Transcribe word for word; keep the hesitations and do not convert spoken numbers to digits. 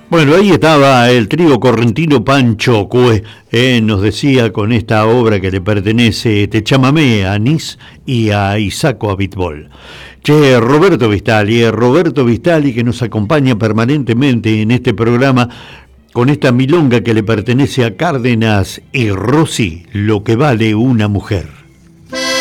Bueno, ahí estaba el trío correntino Pancho Cue, eh, nos decía con esta obra que le pertenece Te chamamé a Anís y a Isaco Abitbol. Che, Roberto Vistali, eh, Roberto Vistali que nos acompaña permanentemente en este programa con esta milonga que le pertenece a Cárdenas y Rossi, Lo que vale una mujer.